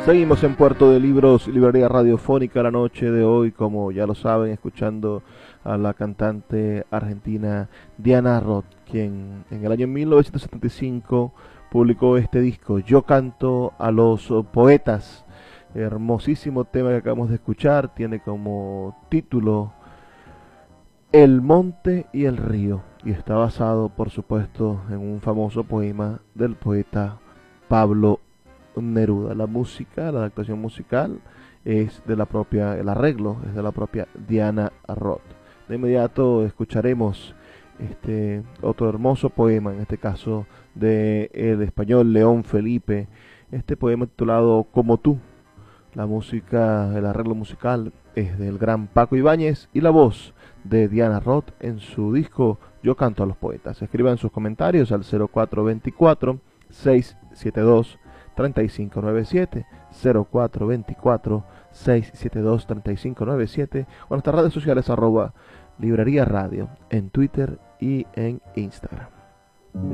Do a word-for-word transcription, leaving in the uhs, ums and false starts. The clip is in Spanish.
Seguimos en Puerto de Libros, librería radiofónica la noche de hoy, como ya lo saben, escuchando a la cantante argentina Diana Roth, quien en el año mil novecientos setenta y cinco publicó este disco, Yo canto a los poetas. Hermosísimo tema que acabamos de escuchar, tiene como título El monte y el río, y está basado, por supuesto, en un famoso poema del poeta Pablo Neruda. La música, la adaptación musical es de la propia, el arreglo es de la propia Diana Roth. De inmediato escucharemos este otro hermoso poema, en este caso de el español León Felipe, este poema titulado Como tú. La música, el arreglo musical es del gran Paco Ibáñez y la voz de Diana Roth en su disco Yo canto a los poetas. Escriban sus comentarios al cero cuatro veinticuatro, seiscientos setenta y dos, treinta y cinco noventa y siete, cero cuatro veinticuatro, seiscientos setenta y dos, treinta y cinco noventa y siete o en nuestras redes sociales arroba librería radio en Twitter y en Instagram.